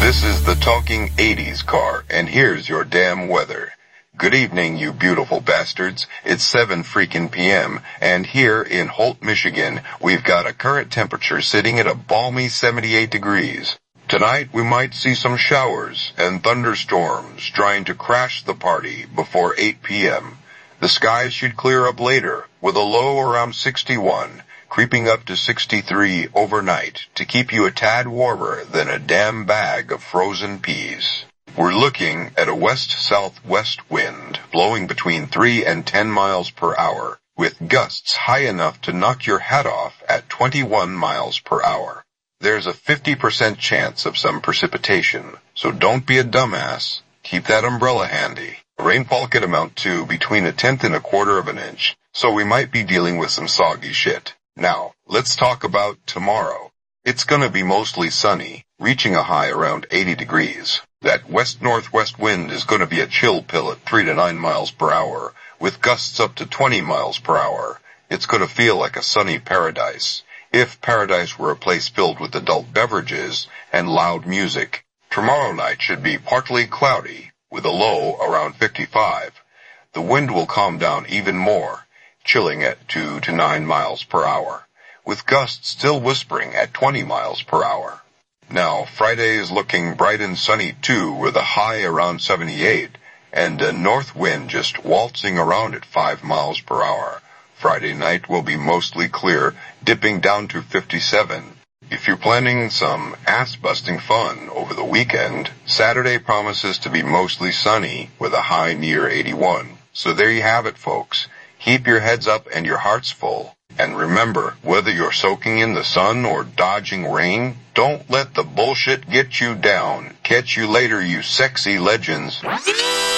This is the Talking 80s car, and here's your damn weather. Good evening, you beautiful bastards. It's 7 freaking p.m., and here in Holt, Michigan, we've got a current temperature sitting at a balmy 78 degrees. Tonight, we might see some showers and thunderstorms trying to crash the party before 8 p.m. The skies should clear up later, with a low around 61, creeping up to 63 overnight to keep you a tad warmer than a damn bag of frozen peas. We're looking at a west-southwest wind blowing between 3 and 10 miles per hour, with gusts high enough to knock your hat off at 21 miles per hour. There's a 50% chance of some precipitation, so don't be a dumbass. Keep that umbrella handy. Rainfall could amount to between 1/10 and 1/4 of an inch, so we might be dealing with some soggy shit. Now, let's talk about tomorrow. It's gonna be mostly sunny, reaching a high around 80 degrees. That west-northwest wind is gonna be a chill pill at 3 to 9 miles per hour, with gusts up to 20 miles per hour. It's gonna feel like a sunny paradise, if paradise were a place filled with adult beverages and loud music. Tomorrow night should be partly cloudy, with a low around 55. The wind will calm down even more, chilling at 2 to 9 miles per hour, with gusts still whispering at 20 miles per hour. Now, Friday is looking bright and sunny too, with a high around 78, and a north wind just waltzing around at 5 miles per hour. Friday night will be mostly clear, dipping down to 57. If you're planning some ass-busting fun over the weekend, Saturday promises to be mostly sunny, with a high near 81. So there you have it, folks. Keep your heads up and your hearts full. And remember, whether you're soaking in the sun or dodging rain, don't let the bullshit get you down. Catch you later, you sexy legends.